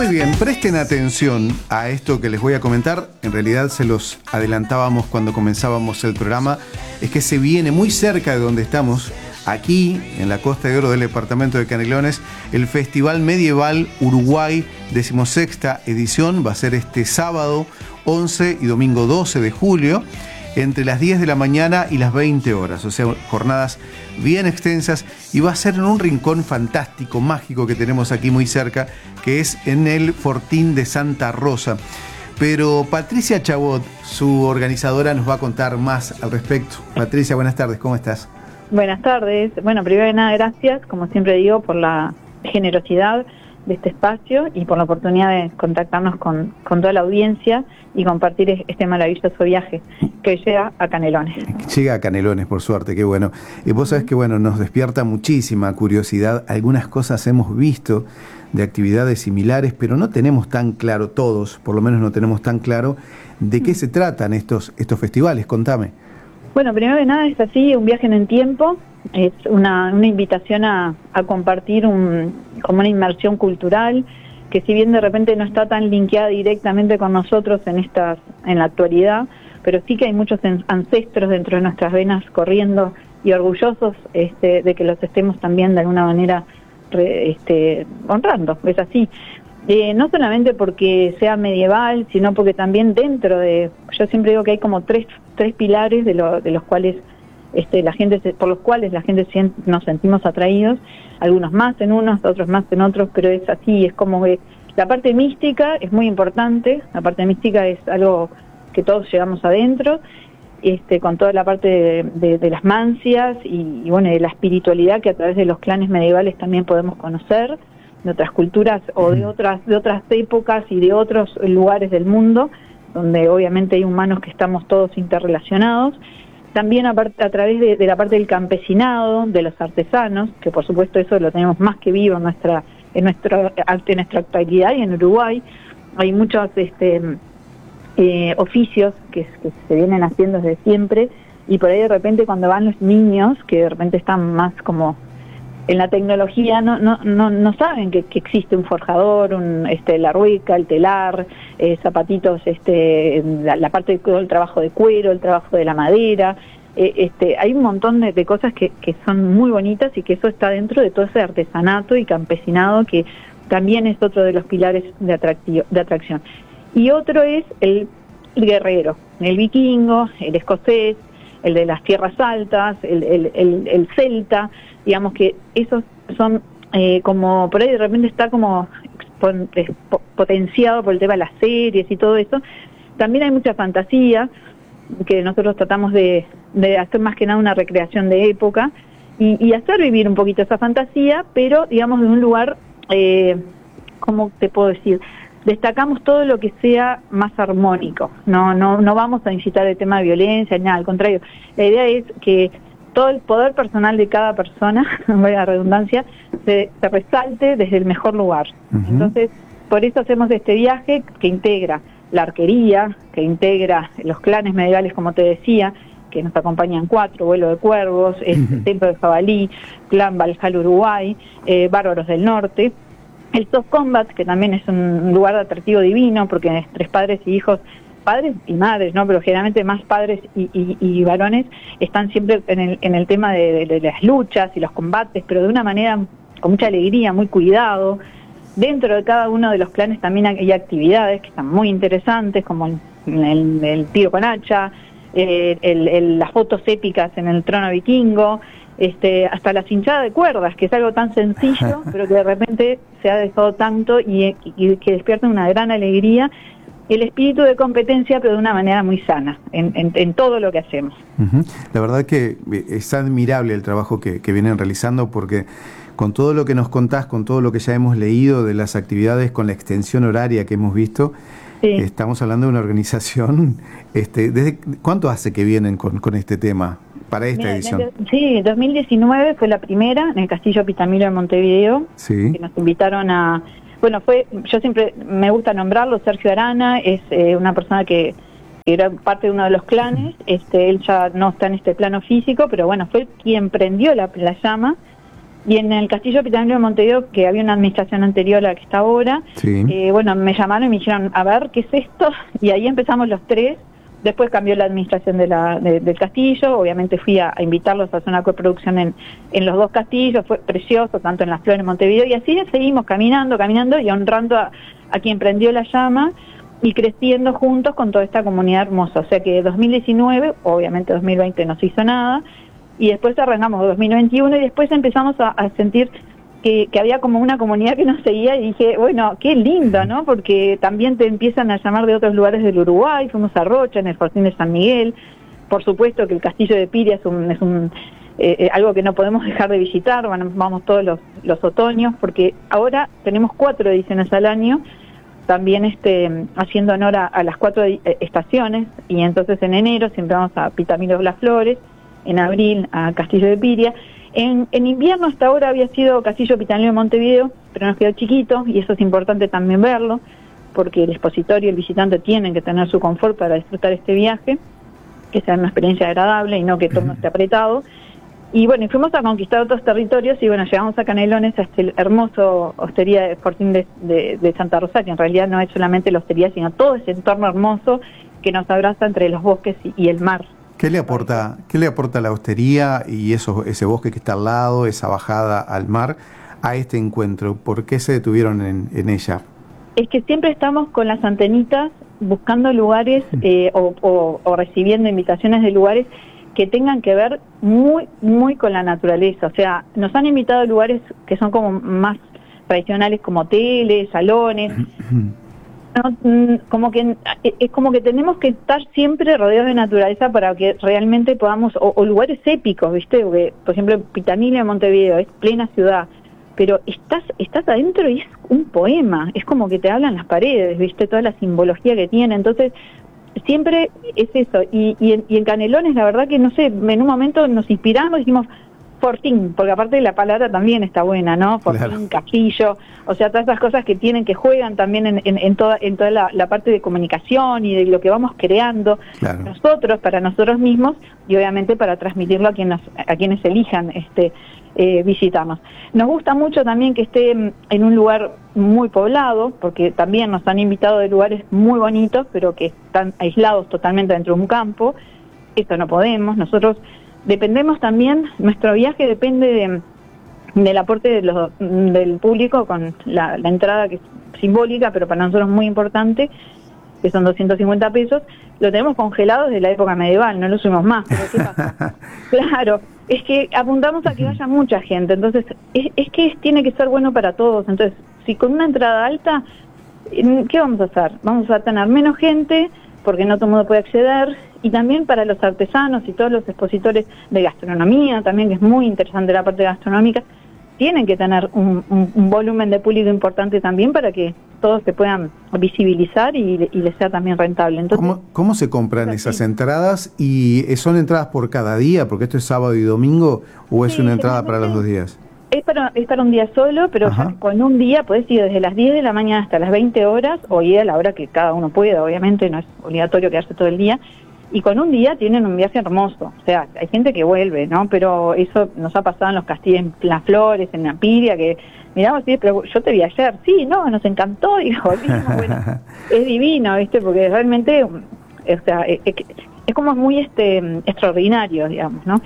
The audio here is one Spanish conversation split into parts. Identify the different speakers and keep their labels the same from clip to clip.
Speaker 1: Muy bien, presten atención a esto que les voy a comentar. En realidad se los adelantábamos cuando comenzábamos el programa. Es que se viene muy cerca de donde estamos, aquí en la Costa de Oro del departamento de Canelones, el Festival Medieval Uruguay, 16ª edición. Va a ser este sábado 11 y domingo 12 de julio, entre las 10 de la mañana y las 20 horas. O sea, jornadas bien extensas, y va a ser en un rincón fantástico, mágico que tenemos aquí muy cerca, que es en el Fortín de Santa Rosa. Pero Patricia Chabot, su organizadora, nos va a contar más al respecto. Patricia, buenas tardes, ¿cómo estás?
Speaker 2: Buenas tardes. Bueno, primero de nada, gracias, como siempre digo, por la generosidad de este espacio y por la oportunidad de contactarnos con toda la audiencia y compartir este maravilloso viaje que llega a Canelones.
Speaker 1: Llega a Canelones, por suerte, qué bueno. Y vos sabés que, bueno, nos despierta muchísima curiosidad. Algunas cosas hemos visto de actividades similares, pero no tenemos tan claro todos, por lo menos no tenemos tan claro de qué se tratan estos festivales. Contame.
Speaker 2: Bueno, primero de nada es así, un viaje en el tiempo. Es una invitación a compartir como una inmersión cultural, que si bien de repente no está tan linkeada directamente con nosotros en la actualidad, pero sí que hay muchos ancestros dentro de nuestras venas corriendo, y orgullosos de que los estemos también de alguna manera honrando. Es así. No solamente porque sea medieval, sino porque también dentro de... Yo siempre digo que hay como tres pilares de los cuales por los cuales la gente nos sentimos atraídos, algunos más en unos, otros más en otros, pero es así. Es como que la parte mística es muy importante. La parte mística es algo que todos llevamos adentro, con toda la parte de las mancias y bueno, de la espiritualidad que a través de los clanes medievales también podemos conocer, de otras culturas o de otras épocas y de otros lugares del mundo, donde obviamente hay humanos que estamos todos interrelacionados. También a través de la parte del campesinado, de los artesanos, que por supuesto eso lo tenemos más que vivo en nuestra actualidad, y en Uruguay hay muchos oficios que se vienen haciendo desde siempre, y por ahí de repente cuando van los niños, que de repente están más como en la tecnología, no saben que existe un forjador, la rueca, el telar, zapatitos, la parte de todo el trabajo de cuero, el trabajo de la madera. Hay un montón de cosas que son muy bonitas, y que eso está dentro de todo ese artesanato y campesinado, que también es otro de los pilares de atracción. Y otro es el guerrero, el vikingo, el escocés, el de las tierras altas, el celta. Digamos que esos son como por ahí de repente está como potenciado por el tema de las series y todo eso. También hay mucha fantasía, que nosotros tratamos de hacer más que nada una recreación de época y hacer vivir un poquito esa fantasía, pero digamos de un lugar, ¿cómo te puedo decir? Destacamos todo lo que sea más armónico. No vamos a incitar el tema de violencia ni nada, al contrario. La idea es que todo el poder personal de cada persona, la redundancia, se resalte desde el mejor lugar. Entonces, por eso hacemos este viaje que integra la arquería, que integra los clanes medievales, como te decía, que nos acompañan 4, Vuelo de Cuervos, Templo de Jabalí, Clan Valhalla Uruguay, Bárbaros del Norte, el Soft Combat, que también es un lugar de atractivo divino, porque 3 padres y hijos, padres y madres, ¿no? Pero generalmente más padres y varones están siempre en el tema de las luchas y los combates, pero de una manera con mucha alegría, muy cuidado. Dentro de cada uno de los clanes también hay actividades que están muy interesantes, como el tiro con hacha, las fotos épicas en el trono vikingo, hasta la cinchada de cuerdas, que es algo tan sencillo, pero que de repente se ha dejado tanto y que despierta una gran alegría. El espíritu de competencia, pero de una manera muy sana, en todo lo que hacemos.
Speaker 1: La verdad que es admirable el trabajo que vienen realizando, porque con todo lo que nos contás, con todo lo que ya hemos leído de las actividades, con la extensión horaria que hemos visto, sí, estamos hablando de una organización. ¿Desde cuánto hace que vienen con este tema para esta edición?
Speaker 2: Sí, 2019 fue la primera, en el Castillo Pitamilo de Montevideo, sí, que nos invitaron a... Bueno, yo siempre me gusta nombrarlo, Sergio Arana, es una persona que era parte de uno de los clanes. Él ya no está en este plano físico, pero bueno, fue quien prendió la llama Y en el Castillo Epitanio de Montevideo, que había una administración anterior a la que está ahora,
Speaker 1: Sí.
Speaker 2: bueno, me llamaron y me dijeron, a ver, ¿qué es esto? Y ahí empezamos los tres. Después cambió la administración del castillo, obviamente fui a invitarlos a hacer una coproducción en los dos castillos, fue precioso, tanto en Las Flores, Montevideo, y así seguimos caminando y honrando a quien prendió la llama y creciendo juntos con toda esta comunidad hermosa. O sea que 2019, obviamente 2020 no se hizo nada, y después arrancamos 2021 y después empezamos a sentir que había como una comunidad que nos seguía y dije, bueno, qué lindo, ¿no? Porque también te empiezan a llamar de otros lugares del Uruguay, fuimos a Rocha, en el Fortín de San Miguel, por supuesto que el Castillo de Piria es algo que no podemos dejar de visitar, vamos todos los otoños, porque ahora tenemos 4 ediciones al año, también haciendo honor a las 4 estaciones, y entonces en enero siempre vamos a Pitamilo Las Flores, en abril a Castillo de Piria. En invierno hasta ahora había sido Castillo Epitanio de Montevideo, pero nos quedó chiquito y eso es importante también verlo, porque el expositor y el visitante tienen que tener su confort para disfrutar este viaje, que sea una experiencia agradable y no que todo esté apretado. Y bueno, y fuimos a conquistar otros territorios y bueno, llegamos a Canelones, a este hermoso hostería de Fortín de Santa Rosa, que en realidad no es solamente la hostería, sino todo ese entorno hermoso que nos abraza entre los bosques y el mar.
Speaker 1: ¿Qué le aporta la hostería y ese bosque que está al lado, esa bajada al mar, a este encuentro? ¿Por qué se detuvieron en ella?
Speaker 2: Es que siempre estamos con las antenitas buscando lugares o recibiendo invitaciones de lugares que tengan que ver muy, muy con la naturaleza. O sea, nos han invitado a lugares que son como más tradicionales, como hoteles, salones. No, como que es como que tenemos que estar siempre rodeados de naturaleza para que realmente podamos, o lugares épicos, ¿viste? Porque, por ejemplo, Pitamilo de Montevideo es plena ciudad, pero estás adentro y es un poema, es como que te hablan las paredes, ¿viste? Toda la simbología que tiene, entonces siempre es eso. Y en Canelones, la verdad que, no sé, en un momento nos inspiramos y dijimos Fortín, porque aparte la palabra también está buena, ¿no? Fortín, claro. Castillo, o sea, todas esas cosas que juegan también en toda la parte de comunicación y de lo que vamos creando, claro, nosotros, para nosotros mismos, y obviamente para transmitirlo a quienes elijan visitarnos. Nos gusta mucho también que esté en un lugar muy poblado, porque también nos han invitado de lugares muy bonitos, pero que están aislados totalmente dentro de un campo. Esto no podemos, nosotros dependemos también, nuestro viaje depende del aporte del público con la entrada, que es simbólica, pero para nosotros muy importante, que son 250 pesos, lo tenemos congelado desde la época medieval, no lo subimos más. ¿Pero qué pasa? Claro, es que apuntamos a que vaya mucha gente, entonces es que tiene que ser bueno para todos. Entonces, si con una entrada alta, ¿qué vamos a hacer? Vamos a tener menos gente, porque no todo el mundo puede acceder, y también para los artesanos y todos los expositores de gastronomía, también, que es muy interesante la parte gastronómica, tienen que tener un volumen de público importante también para que todos se puedan visibilizar y les sea también rentable. Entonces,
Speaker 1: ¿Cómo se compran esas entradas? ¿Y son entradas por cada día? Porque esto es sábado y domingo, ¿o es una entrada para los 2 días?
Speaker 2: Es para un día solo, pero ya con un día podés ir desde las 10 de la mañana hasta las 20 horas, o ir a la hora que cada uno pueda, obviamente, no es obligatorio quedarse todo el día, y con un día tienen un viaje hermoso. O sea, hay gente que vuelve, ¿no? Pero eso nos ha pasado en los castillos, en Las Flores, en La Piria, que miramos y pero yo te vi ayer, sí, no, nos encantó, y volvimos, bueno, es divino, ¿viste? Porque realmente, o sea, es como muy extraordinario, digamos, ¿no?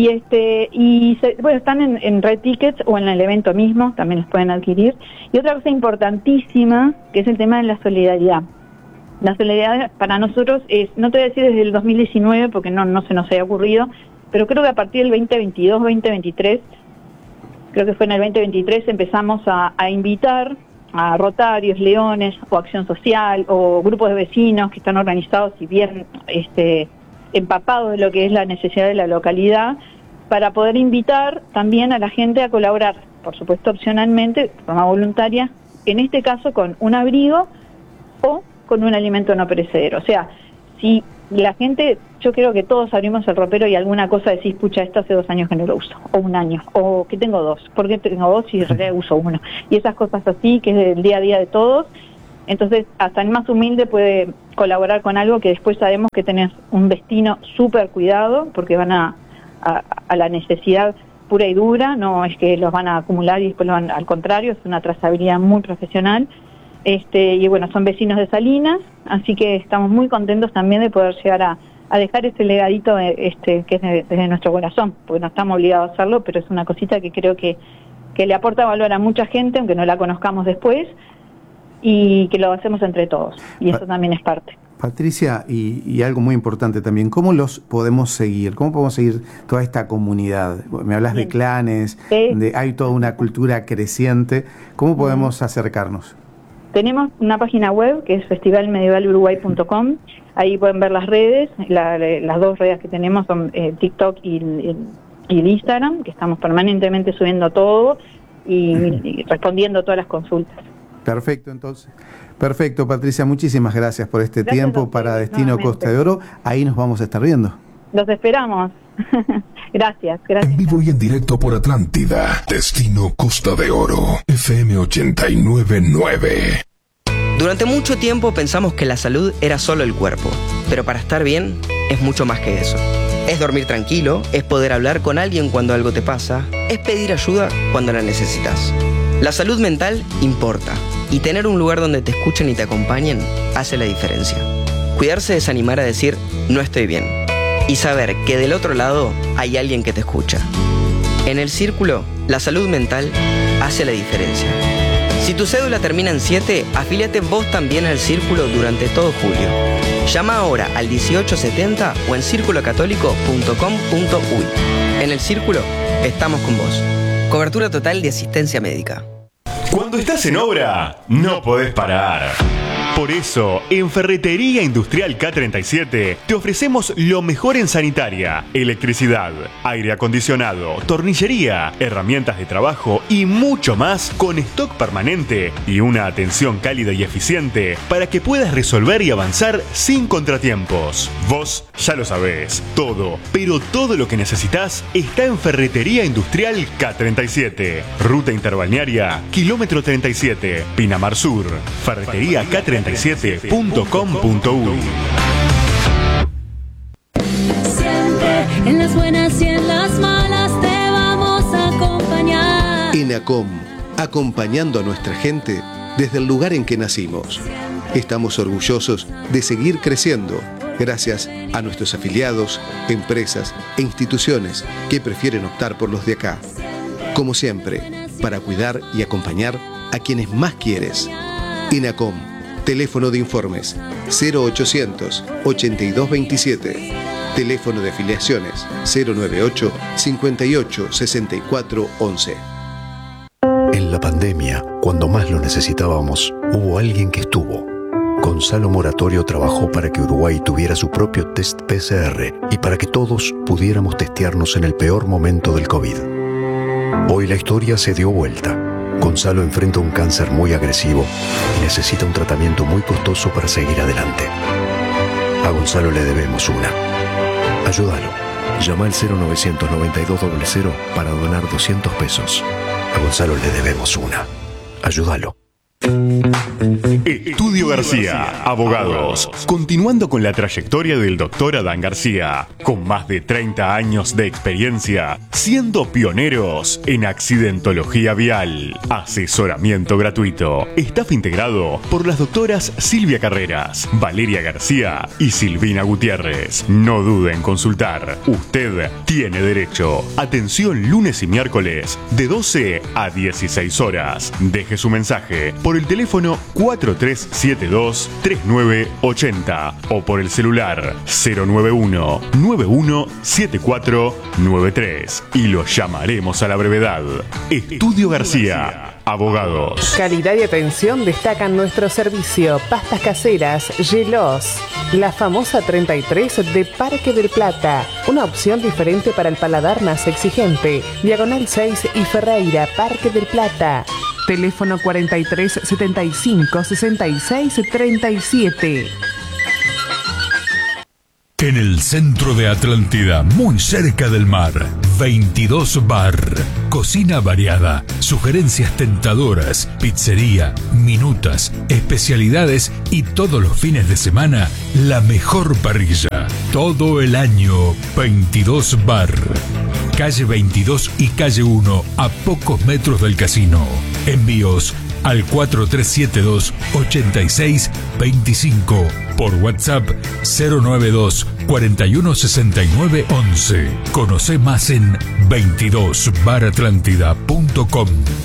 Speaker 2: Bueno, están en Red Tickets o en el evento mismo, también los pueden adquirir. Y otra cosa importantísima, que es el tema de la solidaridad. La solidaridad para nosotros es, no te voy a decir desde el 2019, porque no se nos haya ocurrido, pero creo que a partir del 2022, 2023, creo que fue en el 2023, empezamos a invitar a Rotarios, Leones, o Acción Social, o grupos de vecinos que están organizados y bien empapados de lo que es la necesidad de la localidad, para poder invitar también a la gente a colaborar, por supuesto opcionalmente, de forma voluntaria, en este caso con un abrigo o con un alimento no perecedero. O sea, si la gente, yo creo que todos abrimos el ropero y alguna cosa decís, pucha, esto hace 2 años que no lo uso, o 1 año, o que tengo 2, ¿por qué tengo 2 y en realidad uso 1? Y esas cosas así, que es del día a día de todos. Entonces, hasta el más humilde puede colaborar con algo que después sabemos que tenés un destino súper cuidado, porque van a la necesidad pura y dura, no es que los van a acumular y después al contrario, es una trazabilidad muy profesional. Y bueno, son vecinos de Salinas, así que estamos muy contentos también de poder llegar a dejar ese legadito que es desde nuestro corazón, porque no estamos obligados a hacerlo, pero es una cosita que creo que le aporta valor a mucha gente, aunque no la conozcamos después, y que lo hacemos entre todos, y eso también es parte.
Speaker 1: Patricia, y algo muy importante también, ¿cómo los podemos seguir? ¿Cómo podemos seguir toda esta comunidad? Me hablas de clanes, hay toda una cultura creciente. ¿Cómo podemos acercarnos?
Speaker 2: Tenemos una página web que es festivalmedievaluruguay.com. Ahí pueden ver las redes. Las dos redes que tenemos son TikTok y el Instagram, que estamos permanentemente subiendo todo y respondiendo todas las consultas.
Speaker 1: Perfecto, entonces. Perfecto, Patricia, muchísimas gracias por este tiempo para Destino Costa de Oro. Ahí nos vamos a estar viendo.
Speaker 2: Los esperamos. Gracias.
Speaker 3: En vivo y en directo por Atlántida. Destino Costa de Oro. FM 89.9.
Speaker 4: Durante mucho tiempo pensamos que la salud era solo el cuerpo, pero para estar bien es mucho más que eso. Es dormir tranquilo, es poder hablar con alguien cuando algo te pasa, es pedir ayuda cuando la necesitas. La salud mental importa, y tener un lugar donde te escuchen y te acompañen hace la diferencia. Cuidarse es animar a decir, no estoy bien, y saber que del otro lado hay alguien que te escucha. En el Círculo, la salud mental hace la diferencia. Si tu cédula termina en 7, afíliate vos también al Círculo durante todo julio. Llama ahora al 1870 o en circulocatólico.com.uy. En el Círculo, estamos con vos. Cobertura total de asistencia médica.
Speaker 5: Cuando estás en obra, no podés parar. Por eso, en Ferretería Industrial K37 te ofrecemos lo mejor en sanitaria, electricidad, aire acondicionado, tornillería, herramientas de trabajo y mucho más con stock permanente y una atención cálida y eficiente para que puedas resolver y avanzar sin contratiempos. Vos ya lo sabés, todo, pero todo lo que necesitas está en Ferretería Industrial K37, Ruta Interbalnearia, kilómetro 37, Pinamar Sur, Ferretería K37.com.uy.
Speaker 6: Siempre en las buenas y en las malas te vamos a acompañar.
Speaker 7: ENACOM, acompañando a nuestra gente desde el lugar en que nacimos. Estamos orgullosos de seguir creciendo gracias a nuestros afiliados, empresas e instituciones que prefieren optar por los de acá. Como siempre, para cuidar y acompañar a quienes más quieres. ENACOM. Teléfono de informes 0800 8227. Teléfono de afiliaciones 098 58 64 11.
Speaker 8: En la pandemia, cuando más lo necesitábamos, hubo alguien que estuvo. Gonzalo Moratorio trabajó para que Uruguay tuviera su propio test PCR y para que todos pudiéramos testearnos en el peor momento del COVID. Hoy la historia se dio vuelta. Gonzalo enfrenta un cáncer muy agresivo y necesita un tratamiento muy costoso para seguir adelante. A Gonzalo le debemos una. Ayúdalo. Llama al 099200 para donar 200 pesos. A Gonzalo le debemos una. Ayúdalo.
Speaker 5: Estudio García, abogados. Continuando con la trayectoria del doctor Adán García, con más de 30 años de experiencia, siendo pioneros en accidentología vial. Asesoramiento gratuito. Staff integrado por las doctoras Silvia Carreras, Valeria García y Silvina Gutiérrez. No dude en consultar. Usted tiene derecho. Atención lunes y miércoles de 12 a 16 horas. Deje su mensaje por el teléfono 4372-3980 o por el celular 091-917493 y lo llamaremos a la brevedad. Estudio García, abogados.
Speaker 9: Calidad y atención destacan nuestro servicio. Pastas caseras, Gelos, la famosa 33 de Parque del Plata. Una opción diferente para el paladar más exigente. Diagonal 6 y Ferreira, Parque del Plata. Teléfono 43 75 66 37.
Speaker 3: En el centro de Atlántida, muy cerca del mar, 22 Bar. Cocina variada, sugerencias tentadoras, pizzería, minutas, especialidades y todos los fines de semana, la mejor parrilla. Todo el año, 22 Bar. calle 22 y calle 1, a pocos metros del casino. Envíos al 4372-8625. Por WhatsApp 092 41 69 11. Conoce más en 22baratlantida.com.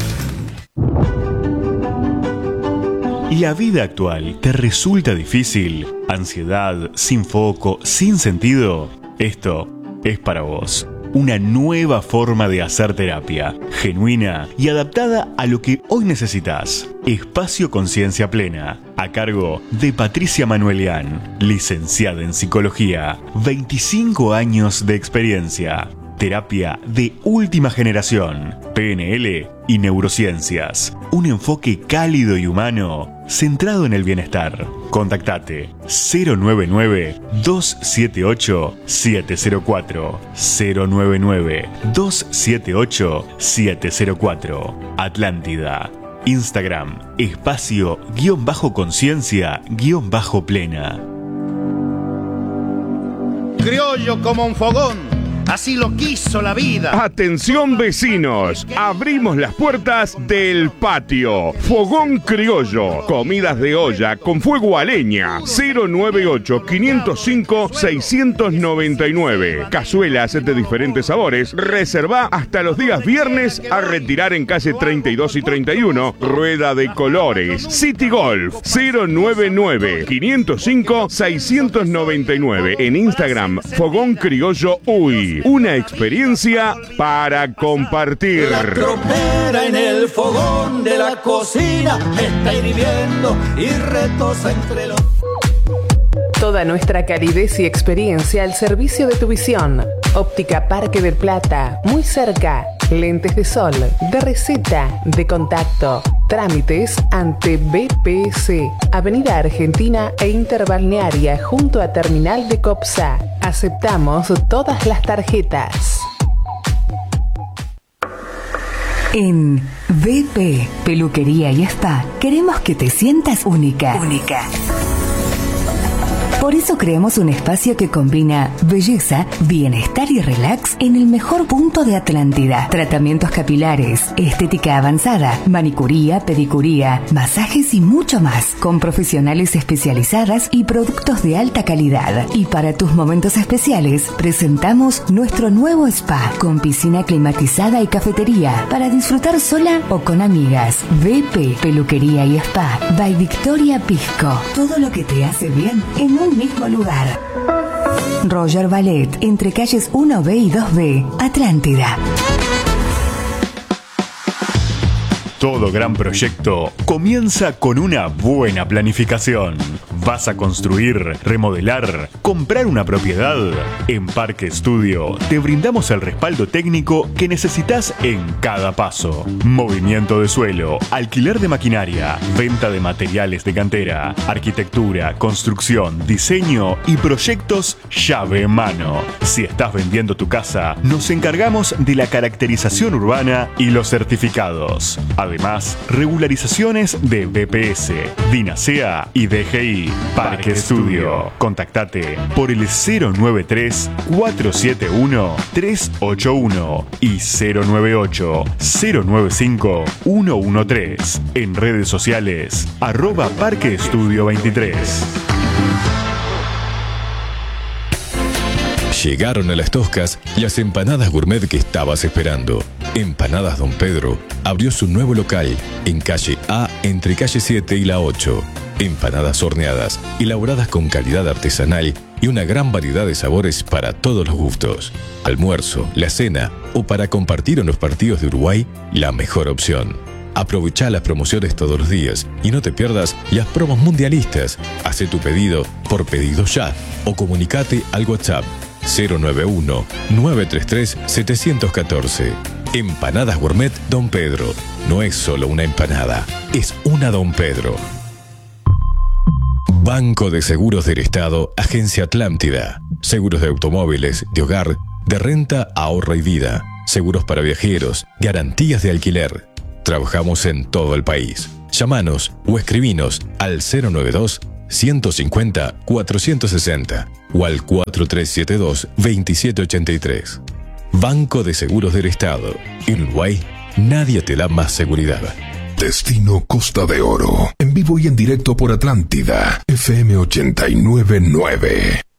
Speaker 5: ¿La vida actual te resulta difícil? ¿Ansiedad, sin foco, sin sentido? Esto es para vos. Una nueva forma de hacer terapia, genuina y adaptada a lo que hoy necesitas. Espacio Conciencia Plena, a cargo de Patricia Manuelian, licenciada en Psicología, 25 años de experiencia. Terapia de última generación, PNL y neurociencias. Un enfoque cálido y humano, centrado en el bienestar. Contactate 099-278-704. 099-278-704. Atlántida. Instagram, espacio-conciencia-plena.
Speaker 10: Criollo como un fogón. Así lo quiso la vida.
Speaker 11: Atención vecinos, abrimos las puertas del patio. Fogón Criollo, comidas de olla con fuego a leña. 098-505-699. Cazuelas de diferentes sabores. Reserva hasta los días viernes a retirar en calle 32 y 31. Rueda de colores. City Golf 099-505-699. En Instagram, Fogón Criollo Uy. Una experiencia para compartir.
Speaker 12: La tropera en el fogón de la cocina está hirviendo y retosa entre los...
Speaker 9: Toda nuestra calidez y experiencia al servicio de tu visión. Óptica Parque del Plata, muy cerca. Lentes de sol, de receta, de contacto. Trámites ante BPS, Avenida Argentina e Interbalnearia, junto a Terminal de Copsa. Aceptamos todas las tarjetas.
Speaker 13: En BP, Peluquería y Spa, queremos que te sientas única. Por eso creamos un espacio que combina belleza, bienestar y relax en el mejor punto de Atlántida. Tratamientos capilares, estética avanzada, manicuría, pedicuría, masajes y mucho más, con profesionales especializadas y productos de alta calidad. Y para tus momentos especiales, presentamos nuestro nuevo spa, con piscina climatizada y cafetería, para disfrutar sola o con amigas. BP, Peluquería y Spa, by Victoria Pisco. Todo lo que te hace bien en un mismo lugar. Roger Ballet, entre calles 1B y 2B, Atlántida.
Speaker 5: Todo gran proyecto comienza con una buena planificación. ¿Vas a construir, remodelar, comprar una propiedad? En Parque Estudio te brindamos el respaldo técnico que necesitas en cada paso. Movimiento de suelo, alquiler de maquinaria, venta de materiales de cantera, arquitectura, construcción, diseño y proyectos llave en mano. Si estás vendiendo tu casa, nos encargamos de la caracterización urbana y los certificados. Además, regularizaciones de BPS, DINASEA y DGI. Parque Estudio. Contactate por el 093-471-381 y 098-095-113. En redes sociales, @Parque Estudio 23.
Speaker 14: Llegaron a Las Toscas las empanadas gourmet que estabas esperando. Empanadas Don Pedro abrió su nuevo local en calle A, entre calle 7 y la 8. Empanadas horneadas, elaboradas con calidad artesanal y una gran variedad de sabores para todos los gustos. Almuerzo, la cena o para compartir en los partidos de Uruguay, la mejor opción. Aprovecha las promociones todos los días y no te pierdas las promos mundialistas. Haz tu pedido por Pedido Ya o comunicate al WhatsApp 091-933-714. Empanadas Gourmet Don Pedro. No es solo una empanada, es una Don Pedro. Banco de Seguros del Estado, Agencia Atlántida. Seguros de automóviles, de hogar, de renta, ahorro y vida. Seguros para viajeros, garantías de alquiler. Trabajamos en todo el país. Llámanos o escribinos al 092-150-460 o al 4372-2783. Banco de Seguros del Estado. En Uruguay, nadie te da más seguridad.
Speaker 3: Destino Costa de Oro. En vivo y en directo por Atlántida. FM 89.9.